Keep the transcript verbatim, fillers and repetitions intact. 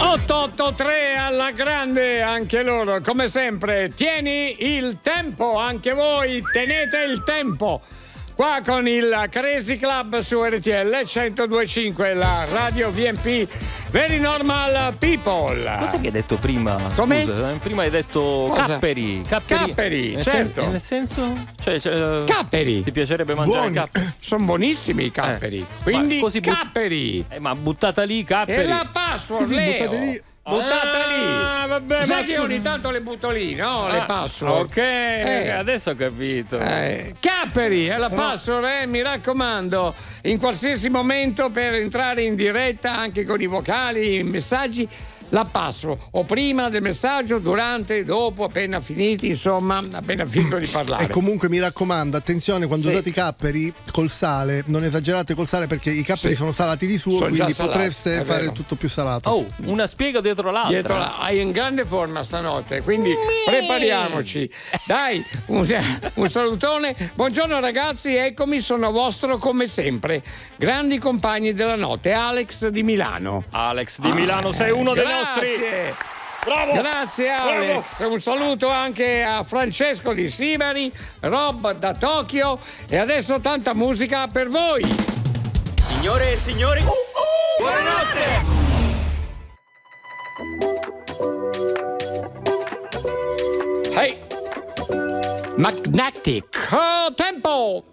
otto otto tre alla grande, anche loro, come sempre. Tieni il tempo, anche voi tenete il tempo. Qua con il Crazy Club su R T L centodue e cinque, la radio V M P, Very Normal People. Cosa che hai detto prima? Come? Scusa, prima hai detto Cosa? capperi. Capperi, Capperi, nel certo. Sen- nel senso? Cioè, cioè, Capperi. Ti piacerebbe mangiare Buoni. capperi? Sono buonissimi i capperi. Eh. Quindi Ma così but- capperi. Eh, ma buttata lì, capperi. E la password, Sì, Leo. buttate lì. Buttata lì. Ah, vabbè, Sai ma che scusa. ogni tanto le butto lì, no? Le Ah, password. Ok, Eh. adesso ho capito. Eh, Capperi è la password, eh, mi raccomando, in qualsiasi momento per entrare in diretta anche con i vocali, i messaggi, la password, o prima del messaggio, durante, dopo, appena finiti, insomma, appena finito di parlare. E comunque mi raccomando, attenzione quando Sì. usate i capperi col sale, non esagerate col sale perché i capperi Sì. sono salati di suo, Sono già quindi salati, potreste è fare vero. il tutto più salato. Oh, una spiega dietro l'altra. Dietro la, hai in grande forma stanotte, quindi prepariamoci. Dai, un, un salutone. Buongiorno ragazzi, eccomi, sono vostro come sempre. Grandi compagni della notte, Alex di Milano. Alex di Milano, sei uno dei nostri. Grazie. Bravo. Grazie Alex, un saluto anche a Francesco di Sibari, Rob da Tokyo e adesso tanta musica per voi. Signore e signori, buonanotte! Hey, Magnetic, oh, tempo!